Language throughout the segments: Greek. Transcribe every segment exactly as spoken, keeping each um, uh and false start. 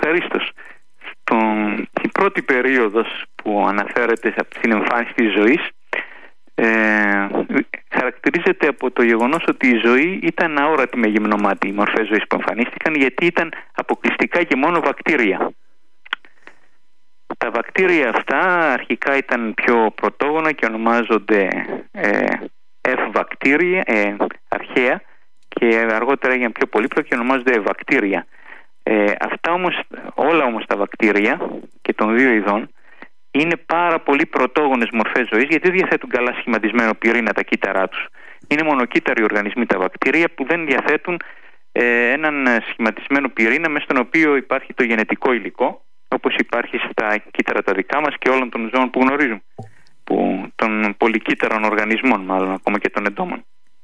ευχαρίστως. Στον, η πρώτη περίοδος που αναφέρεται στην εμφάνιση της ζωής ε, χαρακτηρίζεται από το γεγονός ότι η ζωή ήταν αόρατη με γυμνό μάτι, οι μορφές ζωής που εμφανίστηκαν, γιατί ήταν αποκλειστικά και μόνο βακτήρια. Τα βακτήρια αυτά αρχικά ήταν πιο πρωτόγωνα και ονομάζονται ε, F-βακτήρια, ε, αρχαία, και αργότερα έγιναν πιο πολύπλοκοι και ονομάζονται βακτήρια. Ε, αυτά όμως, όλα όμως τα βακτήρια και των δύο ειδών είναι πάρα πολύ πρωτόγονες μορφές ζωής, γιατί διαθέτουν καλά σχηματισμένο πυρήνα τα κύτταρά τους. Είναι μονοκύτταροι οργανισμοί τα βακτήρια που δεν διαθέτουν ε, έναν σχηματισμένο πυρήνα μέσα στον οποίο υπάρχει το γενετικό υλικό, όπως υπάρχει στα κύτταρα τα δικά μας και όλων των ζώων που γνωρίζουμε, που, των πολυκύτταρων οργανισμών μάλλον, ακόμα και των εντόμων.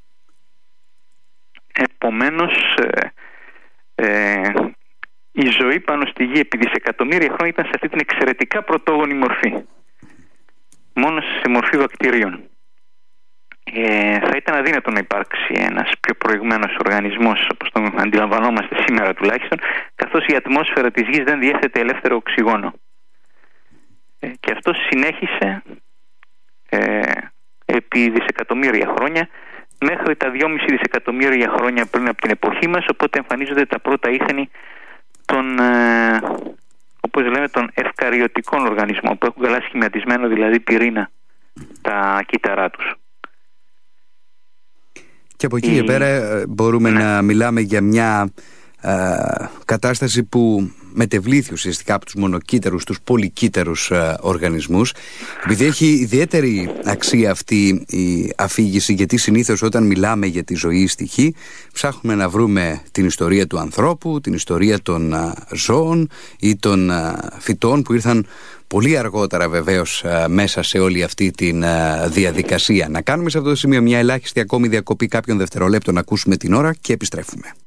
Επομένως ε, ε, η ζωή πάνω στη γη επί δισεκατομμύρια χρόνια ήταν σε αυτή την εξαιρετικά πρωτόγονη μορφή, μόνο σε μορφή βακτηρίων. Ε, θα ήταν αδύνατο να υπάρξει ένας πιο προηγμένος οργανισμός, όπως τον αντιλαμβανόμαστε σήμερα τουλάχιστον, καθώς η ατμόσφαιρα της γης δεν διέθετε ελεύθερο οξυγόνο. Ε, και αυτό συνέχισε ε, επί δισεκατομμύρια χρόνια, μέχρι τα δυόμισι δισεκατομμύρια χρόνια πριν από την εποχή μας, οπότε εμφανίζονται τα πρώτα ίχνη των, ε, όπως λέμε, των ευκαριωτικών οργανισμών, που έχουν καλά σχηματισμένο δηλαδή πυρήνα τα κύτταρά τους. Και από εκεί και η... πέρα μπορούμε ναι. να μιλάμε για μια ε, κατάσταση που μετεβλήθη ουσιαστικά από τους μονοκύτταρους, τους πολυκύτταρους ε, οργανισμούς. Επειδή έχει ιδιαίτερη αξία αυτή η αφήγηση, γιατί συνήθως όταν μιλάμε για τη ζωή στη γη ψάχνουμε να βρούμε την ιστορία του ανθρώπου, την ιστορία των ε, ζώων ή των ε, φυτών που ήρθαν πολύ αργότερα βεβαίως μέσα σε όλη αυτή τη διαδικασία. Να κάνουμε σε αυτό το σημείο μια ελάχιστη ακόμη διακοπή κάποιων δευτερολέπτων, να ακούσουμε την ώρα και επιστρέφουμε.